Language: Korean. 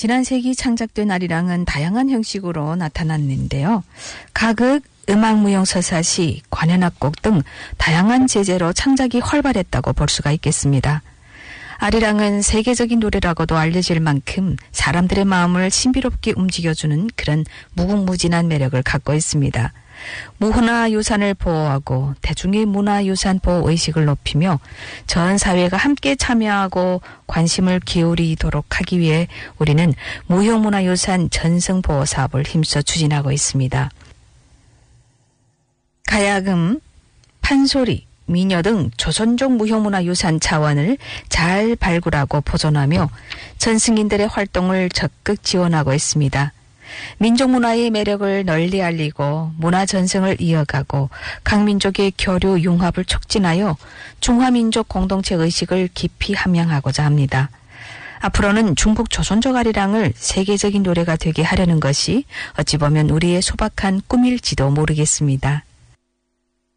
지난 세기 창작된 아리랑은 다양한 형식으로 나타났는데요. 가극, 음악무용 서사시, 관현악곡 등 다양한 제재로 창작이 활발했다고 볼 수가 있겠습니다. 아리랑은 세계적인 노래라고도 알려질 만큼 사람들의 마음을 신비롭게 움직여주는 그런 무궁무진한 매력을 갖고 있습니다. 문화유산을 보호하고 대중의 문화유산 보호의식을 높이며 전 사회가 함께 참여하고 관심을 기울이도록 하기 위해 우리는 무형문화유산 전승보호 사업을 힘써 추진하고 있습니다. 가야금, 판소리, 미녀 등 조선족 무형문화유산 자원을 잘 발굴하고 보존하며 전승인들의 활동을 적극 지원하고 있습니다. 민족문화의 매력을 널리 알리고 문화전승을 이어가고 각 민족의 교류 융합을 촉진하여 중화민족 공동체 의식을 깊이 함양하고자 합니다. 앞으로는 중국 조선족 아리랑을 세계적인 노래가 되게 하려는 것이 어찌 보면 우리의 소박한 꿈일지도 모르겠습니다.